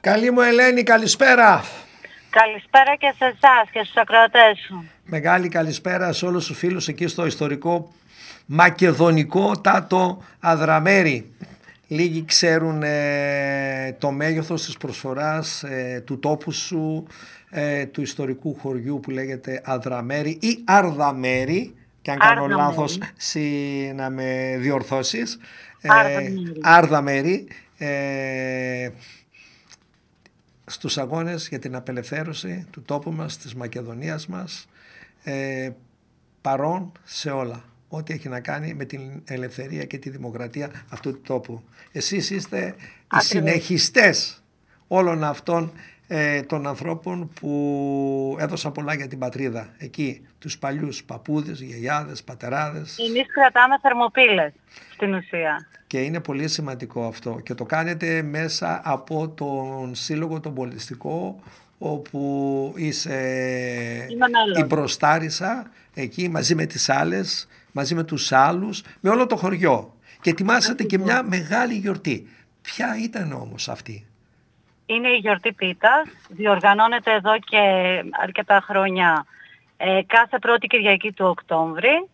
Καλή μου Ελένη, καλησπέρα. Καλησπέρα και σε εσάς και στους ακροατές σου. Μεγάλη καλησπέρα σε όλους τους φίλους εκεί στο ιστορικό μακεδονικό Τάτο Αδραμέρι. Λίγοι ξέρουν το μέγεθος της προσφοράς του τόπου σου, του ιστορικού χωριού που λέγεται Αδραμέρι ή Αρδαμέρι, και αν κάνω λάθος να με διορθώσεις. Αρδαμέρι. Στους αγώνες για την απελευθέρωση του τόπου μας, της Μακεδονίας μας, παρόν σε όλα, ό,τι έχει να κάνει με την ελευθερία και τη δημοκρατία αυτού του τόπου. Εσείς είστε οι συνεχιστές όλων αυτών των ανθρώπων που έδωσαν πολλά για την πατρίδα, εκεί, τους παλιούς παππούδες, γιαγιάδες, πατεράδες. Εμείς κρατάμε θερμοπύλες στην ουσία. Και είναι πολύ σημαντικό αυτό και το κάνετε μέσα από τον Σύλλογο τον Πολιτιστικό, όπου είσαι η μπροστάρισα εκεί μαζί με τις άλλες, μαζί με τους άλλους, με όλο το χωριό, και ετοιμάσατε και μια μεγάλη γιορτή. Ποια ήταν όμως αυτή? Είναι η γιορτή πίτας, διοργανώνεται εδώ και αρκετά χρόνια κάθε πρώτη Κυριακή του Οκτώβρη.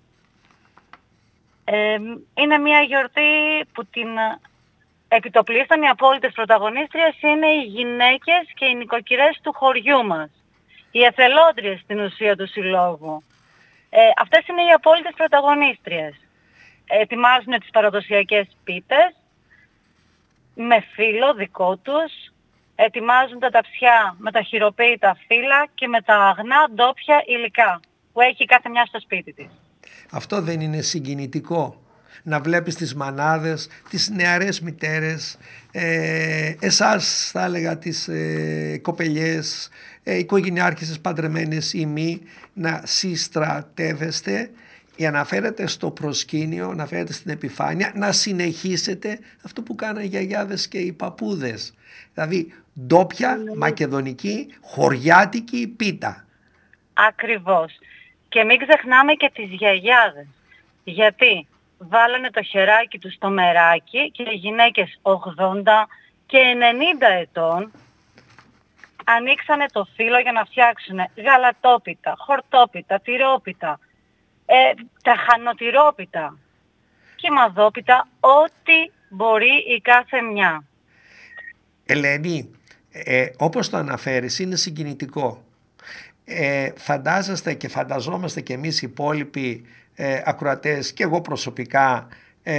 Είναι μια γιορτή που την επιτοπλίστων, οι απόλυτες πρωταγωνίστριες είναι οι γυναίκες και οι νοικοκυρές του χωριού μας. Οι εθελόντριες στην ουσία του συλλόγου. Αυτές είναι οι απόλυτες πρωταγωνίστριες. Ετοιμάζουν τις παραδοσιακές πίτες με φύλλο δικό τους. Ετοιμάζουν τα ταψιά με τα χειροποίητα φύλλα και με τα αγνά ντόπια υλικά που έχει κάθε μια στο σπίτι της. Αυτό δεν είναι συγκινητικό? Να βλέπεις τις μανάδες, τις νεαρές μητέρες, εσάς θα έλεγα τις κοπελιές, οικογενειάρχισσες παντρεμένες ή μη, να συστρατεύεστε για να φέρετε στο προσκήνιο, να φέρετε στην επιφάνεια, να συνεχίσετε αυτό που κάνανε οι γιαγιάδες και οι παππούδες. Δηλαδή ντόπια, μακεδονική, χωριάτικη πίτα. Ακριβώς. Και μην ξεχνάμε και τις γιαγιάδες. Γιατί βάλανε το χεράκι τους στο μεράκι και οι γυναίκες 80 και 90 ετών ανοίξανε το φύλλο για να φτιάξουν γαλατόπιτα, χορτόπιτα, τυρόπιτα, τα χανοτυρόπιτα και μαδόπιτα, ό,τι μπορεί η κάθε μια. Ελένη, όπως το αναφέρεις, είναι συγκινητικό. Φαντάζεστε και φανταζόμαστε και εμείς οι υπόλοιποι ακροατές και εγώ προσωπικά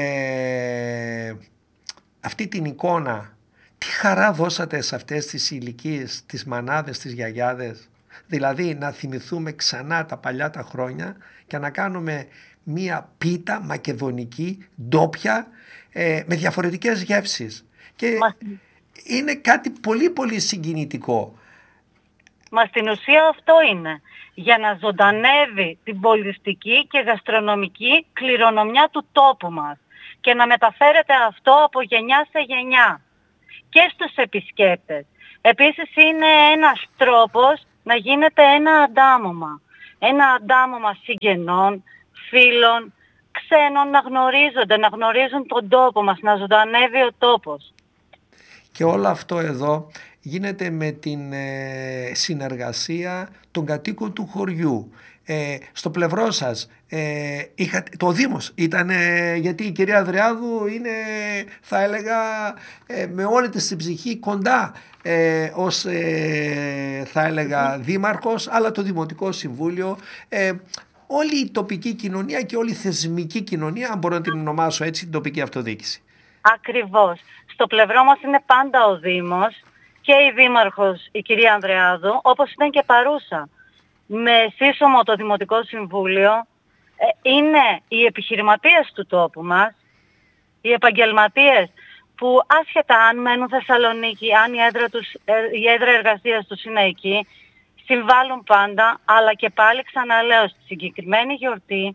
αυτή την εικόνα. Τι χαρά δώσατε σε αυτές τις ηλικίες, τις μανάδες, τις γιαγιάδες. Δηλαδή να θυμηθούμε ξανά τα παλιά τα χρόνια και να κάνουμε μία πίτα μακεδονική, ντόπια, με διαφορετικές γεύσεις. Και είναι κάτι πολύ πολύ συγκινητικό. Μα στην ουσία αυτό είναι. Για να ζωντανεύει την πολιτιστική και γαστρονομική κληρονομιά του τόπου μας και να μεταφέρεται αυτό από γενιά σε γενιά και στους επισκέπτες. Επίσης είναι ένας τρόπος να γίνεται ένα αντάμωμα. Ένα αντάμωμα συγγενών, φίλων, ξένων να γνωρίζονται, να γνωρίζουν τον τόπο μας, να ζωντανεύει ο τόπος. Και όλο αυτό εδώ γίνεται με την συνεργασία των κατοίκων του χωριού. Στο πλευρό σας το Δήμος ήταν, γιατί η κυρία Ανδρεάδου είναι, θα έλεγα, με όλη της την ψυχή κοντά ως θα έλεγα δήμαρχος, αλλά το Δημοτικό Συμβούλιο, όλη η τοπική κοινωνία και όλη η θεσμική κοινωνία, αν μπορώ να την ονομάσω έτσι, την τοπική αυτοδιοίκηση. Ακριβώς. Στο πλευρό μας είναι πάντα ο Δήμος και η Δήμαρχος, η κυρία Ανδρεάδου, όπως ήταν και παρούσα. Με σύσσωμο το Δημοτικό Συμβούλιο είναι οι επιχειρηματίες του τόπου μας, οι επαγγελματίες που άσχετα αν μένουν Θεσσαλονίκη, αν η έδρα εργασίας τους είναι εκεί, συμβάλλουν πάντα, αλλά και πάλι ξαναλέω στη συγκεκριμένη γιορτή,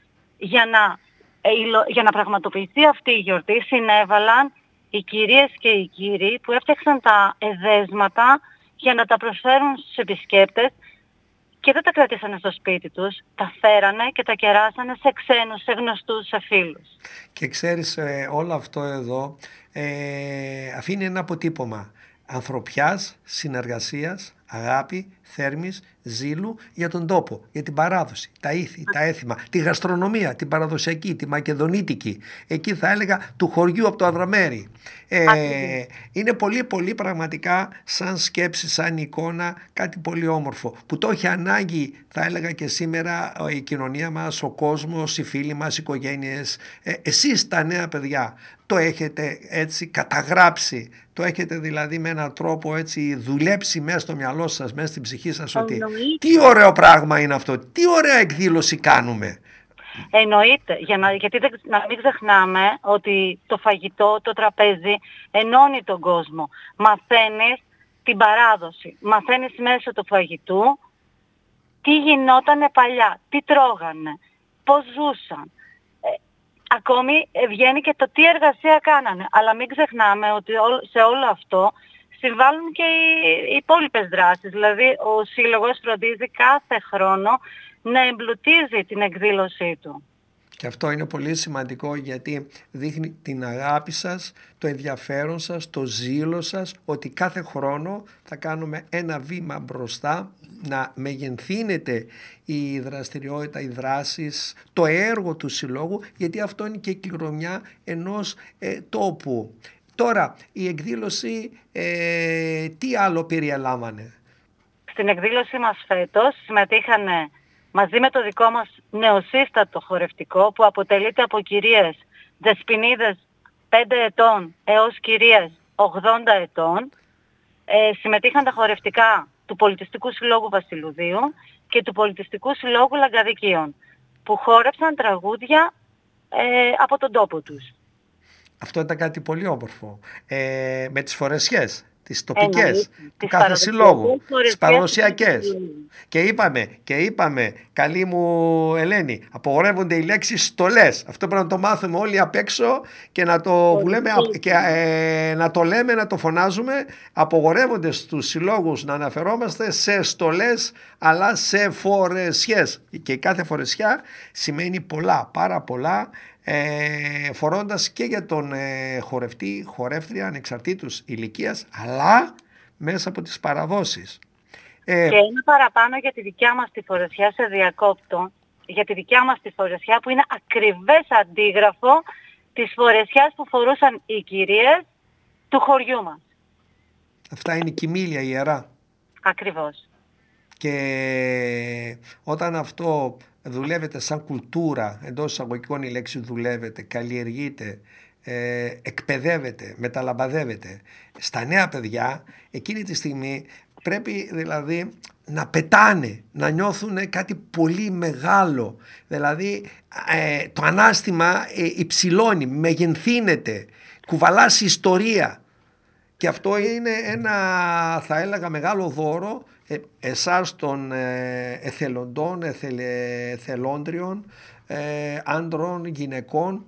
για να πραγματοποιηθεί αυτή η γιορτή συνέβαλαν οι κυρίες και οι κύριοι που έφτιαξαν τα εδέσματα για να τα προσφέρουν στους επισκέπτες και δεν τα κρατήσανε στο σπίτι τους, τα φέρανε και τα κεράσανε σε ξένους, σε γνωστούς, σε φίλους. Και ξέρεις, όλο αυτό εδώ αφήνει ένα αποτύπωμα. ανθρωπιάς, συνεργασίας, αγάπη, θέρμης, ζήλου για τον τόπο, για την παράδοση, τα ήθη, τα έθιμα, τη γαστρονομία, την παραδοσιακή, τη μακεδονίτικη, εκεί θα έλεγα του χωριού από το Αδραμέρι. Είναι πολύ πολύ πραγματικά σαν σκέψη, σαν εικόνα, κάτι πολύ όμορφο που το έχει ανάγκη, θα έλεγα, και σήμερα η κοινωνία μας, ο κόσμος, οι φίλοι μας, οι οικογένειες. Εσείς τα νέα παιδιά το έχετε έτσι καταγράψει, το έχετε δηλαδή με έναν τρόπο έτσι δουλέψει μέσα στο μυαλό σας, μέσα στην ψυχή σας, ότι τι ωραίο πράγμα είναι αυτό, τι ωραία εκδήλωση κάνουμε. Εννοείται, γιατί να μην ξεχνάμε ότι το φαγητό, το τραπέζι ενώνει τον κόσμο. Μαθαίνεις την παράδοση, μαθαίνεις μέσω του φαγητού τι γινότανε παλιά, τι τρώγανε, πώς ζούσαν. Ακόμη βγαίνει και το τι εργασία κάνανε. Αλλά μην ξεχνάμε ότι σε όλο αυτό συμβάλλουν και οι υπόλοιπες δράσεις. Δηλαδή ο Σύλλογος φροντίζει κάθε χρόνο να εμπλουτίζει την εκδήλωσή του. Και αυτό είναι πολύ σημαντικό, γιατί δείχνει την αγάπη σας, το ενδιαφέρον σας, το ζήλο σας, ότι κάθε χρόνο θα κάνουμε ένα βήμα μπροστά, να μεγενθύνεται η δραστηριότητα, οι δράσεις, το έργο του Συλλόγου, γιατί αυτό είναι και η κληρονομιά ενός τόπου. Τώρα, η εκδήλωση τι άλλο περιελάμβανε? Στην εκδήλωση μας φέτος συμμετείχαν μαζί με το δικό μας νεοσύστατο χορευτικό, που αποτελείται από κυρίες δεσποινίδες 5 ετών έως κυρίες 80 ετών. Συμμετείχαν τα χορευτικά του Πολιτιστικού Συλλόγου Βασιλουδίου και του Πολιτιστικού Συλλόγου Λαγκαδικίων, που χόρεψαν τραγούδια από τον τόπο τους. Αυτό ήταν κάτι πολύ όμορφο. Με τις φορεσιές, τις τοπικές, του κάθε συλλόγου, τις παραδοσιακές. Και είπαμε, καλή μου Ελένη, απογορεύονται οι λέξεις στολές. Αυτό πρέπει να το μάθουμε όλοι απ' έξω και να το λέμε, να το λέμε, να το φωνάζουμε. Απογορεύονται στους συλλόγους να αναφερόμαστε σε στολές, αλλά σε φορεσιές. Και κάθε φορεσιά σημαίνει πολλά, πάρα πολλά, φορώντας και για τον χορευτή, χορεύτρια, ανεξαρτήτως ηλικίας, αλλά μέσα από τις παραδόσεις. Και ένα παραπάνω για τη δικιά μας τη φορεσιά, σε διακόπτω, για τη δικιά μας τη φορεσιά, που είναι ακριβές αντίγραφο της φορεσιάς που φορούσαν οι κυρίες του χωριού μας. Αυτά είναι η κοιμήλια ιερά. Ακριβώς. Και όταν αυτό δουλεύεται σαν κουλτούρα, εντός εισαγωγικών η λέξη δουλεύεται, καλλιεργείται, εκπαιδεύεται, μεταλαμπαδεύεται στα νέα παιδιά, εκείνη τη στιγμή πρέπει δηλαδή να πετάνε, να νιώθουν κάτι πολύ μεγάλο. Δηλαδή το ανάστημα υψηλώνει, μεγενθύνεται, κουβαλάς ιστορία. Και αυτό είναι ένα, θα έλεγα, μεγάλο δώρο εσάς των εθελοντών, εθελόντριων, άντρων, γυναικών,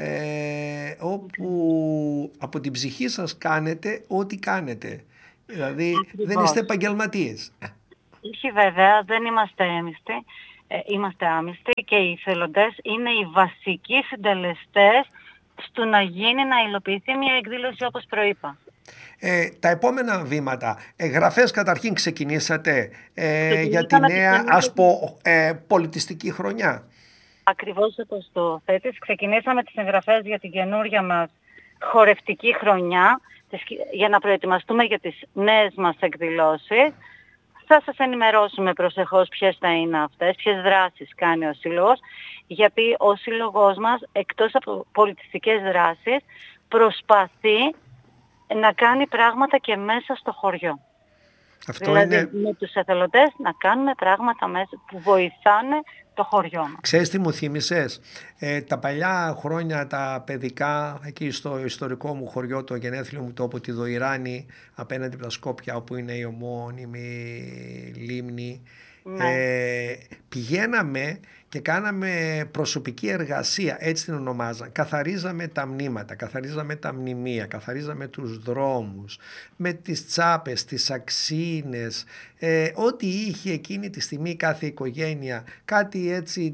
όπου από την ψυχή σας κάνετε ό,τι κάνετε. Δηλαδή δεν είστε επαγγελματίες. Όχι, βέβαια, δεν είμαστε έμιστοι. Είμαστε άμυστοι, και οι εθελοντές είναι οι βασικοί συντελεστές στο να γίνει, να υλοποιηθεί μια εκδήλωση όπως προείπα. Τα επόμενα βήματα, γραφές καταρχήν ξεκινήσατε για τη νέα, ας πω, πολιτιστική χρονιά. Ακριβώς όπως το θέτεις, ξεκινήσαμε τις εγγραφές για την καινούργια μας χορευτική χρονιά, για να προετοιμαστούμε για τις νέες μας εκδηλώσεις. Θα σας ενημερώσουμε προσεχώς ποιες θα είναι αυτές, ποιες δράσεις κάνει ο Σύλλογος, γιατί ο Σύλλογος μας, εκτός από πολιτιστικές δράσεις, προσπαθεί να κάνει πράγματα και μέσα στο χωριό. Αυτό δηλαδή είναι... με τους εθελοντές να κάνουμε πράγματα μέσα που βοηθάνε το χωριό μας. Ξέρεις τι μου θύμισες? Τα παλιά χρόνια τα παιδικά, εκεί στο ιστορικό μου χωριό, το γενέθλιο μου τόπο, τη Δοϊράνη, απέναντι από τα Σκόπια, όπου είναι η ομώνυμη λίμνη, πηγαίναμε και κάναμε προσωπική εργασία, έτσι την ονομάζαν. Καθαρίζαμε τα μνήματα, καθαρίζαμε τα μνημεία, καθαρίζαμε τους δρόμους, με τις τσάπες, τις αξίνες, ό,τι είχε εκείνη τη στιγμή κάθε οικογένεια, κάτι έτσι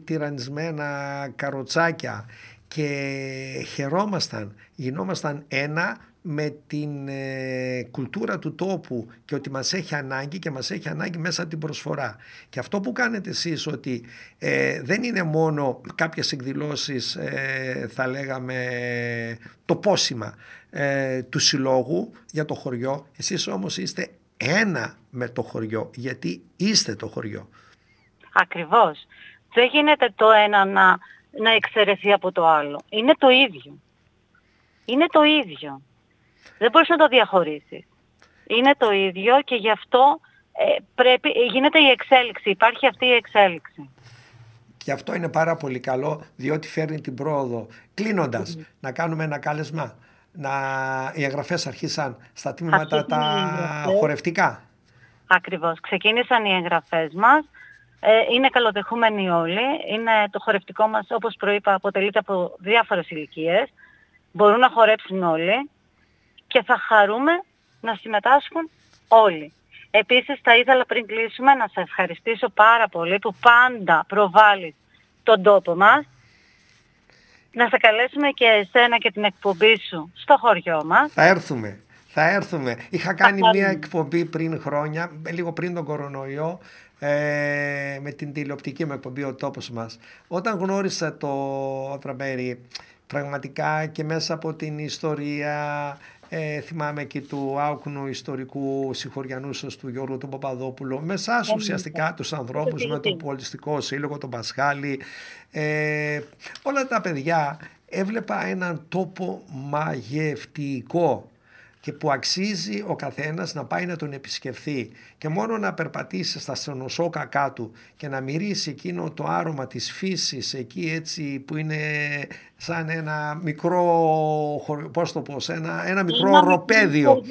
τυραννισμένα καροτσάκια, και χαιρόμασταν, γινόμασταν ένα με την κουλτούρα του τόπου και ότι μας έχει ανάγκη και μας έχει ανάγκη μέσα από την προσφορά. Και αυτό που κάνετε εσείς ότι δεν είναι μόνο κάποιες εκδηλώσεις, θα λέγαμε το πόσημα του συλλόγου για το χωριό, εσείς όμως είστε ένα με το χωριό, γιατί είστε το χωριό. Ακριβώς. Δεν γίνεται το ένα να εξαιρεθεί από το άλλο. Είναι το ίδιο. Είναι το ίδιο. Δεν μπορείς να το διαχωρίσεις. Είναι το ίδιο και γι' αυτό γίνεται η εξέλιξη. Υπάρχει αυτή η εξέλιξη. Και αυτό είναι πάρα πολύ καλό, διότι φέρνει την πρόοδο. Κλείνοντας, να κάνουμε ένα κάλεσμα. Οι εγγραφές αρχίσαν στα τμήματα τα χορευτικά. Ακριβώς. Ξεκίνησαν οι εγγραφές μας. Είναι καλοδεχούμενοι όλοι. Το χορευτικό μας, όπως προείπα, αποτελείται από διάφορες ηλικίες. Μπορούν να χορέψουν όλοι και θα χαρούμε να συμμετάσχουν όλοι. Επίσης θα ήθελα πριν κλείσουμε να σε ευχαριστήσω πάρα πολύ που πάντα προβάλλεις τον τόπο μας. Να σε καλέσουμε και εσένα και την εκπομπή σου στο χωριό μας. Θα έρθουμε. Είχα κάνει μια εκπομπή πριν χρόνια, λίγο πριν τον κορονοϊό, με την τηλεοπτική μου εκπομπή «Ο τόπος μας». Όταν γνώρισα το Τραπέρι, πραγματικά και μέσα από την ιστορία, θυμάμαι και του άοκνου ιστορικού συγχωριανού σας του Γιώργου του Παπαδόπουλου, με εσάς ουσιαστικά τους ανθρώπους, με το Πολιτιστικό Σύλλογο, τον Πασχάλη, όλα τα παιδιά, έβλεπα έναν τόπο μαγευτικό και που αξίζει ο καθένας να πάει να τον επισκεφθεί και μόνο να περπατήσει στα στενοσόκα κάτω και να μυρίσει εκείνο το άρωμα της φύσης εκεί, έτσι που είναι σαν ένα μικρό, πώς το πω, ένα μικρό οροπέδιο.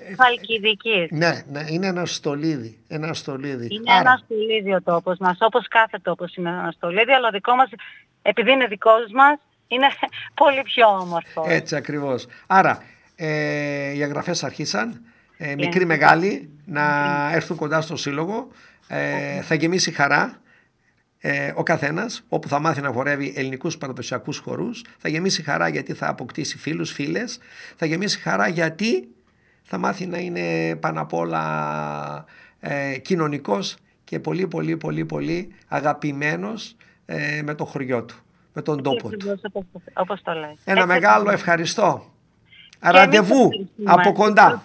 Ναι, είναι ένα στολίδι. Είναι ένα στολίδι ο τόπος μας, όπως κάθε τόπος είναι ένα στολίδι, αλλά ο δικό μας, επειδή είναι δικός μας, είναι πολύ πιο όμορφο. Έτσι ακριβώς. Άρα οι εγγραφές αρχίσαν, μικροί μεγάλοι, να έρθουν κοντά στο σύλλογο. Θα γεμίσει χαρά ο καθένας, όπου θα μάθει να χορεύει ελληνικούς παραδοσιακούς χορούς. Θα γεμίσει χαρά γιατί θα αποκτήσει φίλους, φίλες. Θα γεμίσει χαρά γιατί θα μάθει να είναι πάνω απ' όλα κοινωνικός και πολύ πολύ πολύ πολύ αγαπημένος με το χωριό του, με τον τόπο του. Όπως το λες. Ένα μεγάλο ευχαριστώ. Ραντεβού από κοντά.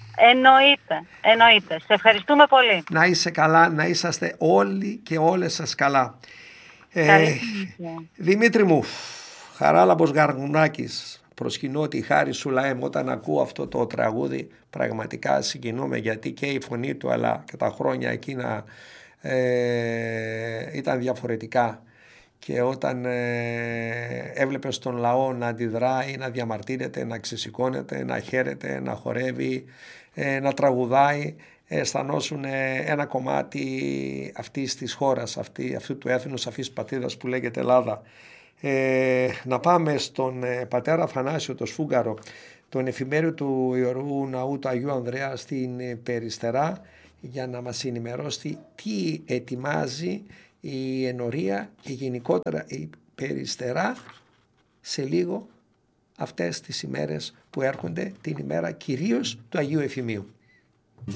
Εννοείται. Σε ευχαριστούμε πολύ. Να είσαι καλά, να είσαστε όλοι και όλες σας καλά. Δημήτρη μου, Χαράλαμπος Γαργουνάκης, προσκυνώ τη χάρη σου λαέμ. Όταν ακούω αυτό το τραγούδι πραγματικά συγκινούμε, γιατί και η φωνή του αλλά και τα χρόνια εκείνα ήταν διαφορετικά. Και όταν έβλεπες τον λαό να αντιδράει, να διαμαρτύρεται, να ξεσηκώνεται, να χαίρεται, να χορεύει, να τραγουδάει, αισθανόσουν ένα κομμάτι αυτής της χώρας, αυτού του έθνους, αυτής της πατρίδας που λέγεται Ελλάδα. Να πάμε στον πατέρα Αθανάσιο το Σφούγγαρο, τον εφημέριο του Ιερού Ναού του Αγίου Ανδρέα στην Περιστερά, για να μας ενημερώσει τι ετοιμάζει η Ενορία και γενικότερα η Περιστερά σε λίγο αυτές τις ημέρες που έρχονται, την ημέρα κυρίως του Αγίου Εφημείου.